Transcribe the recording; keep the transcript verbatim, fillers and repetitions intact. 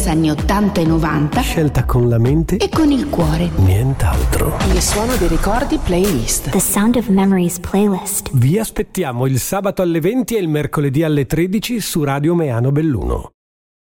dance anni ottanta e novanta, scelta con la mente e con il cuore. Nient'altro. Il suono dei ricordi playlist. The Sound of Memories playlist. Vi aspettiamo il sabato alle venti e il mercoledì alle tredici su Radio Meano Belluno.